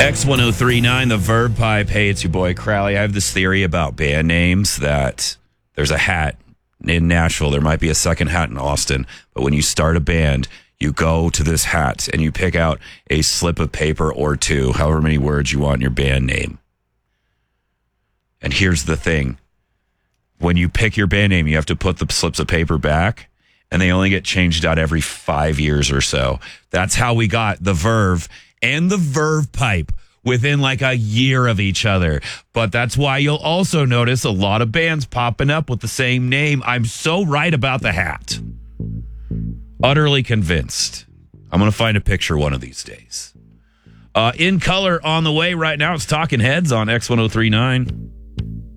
X1039, the Verb Pipe. Hey, it's your boy Crowley. I have this theory about band names that there's a hat in Nashville. There might be a second hat in Austin. But when you start a band, you go to this hat and you pick out a slip of paper or two, however many words you want in your band name. And here's the thing. When you pick your band name, you have to put the slips of paper back, and they only get changed out every 5 years or so. That's how we got the Verve and the Verve Pipe within like a year of each other. But that's why you'll also notice a lot of bands popping up with the same name. I'm so right about the hat. Utterly convinced. I'm going to find a picture one of these days. In color on the way right now. It's Talking Heads on X1039.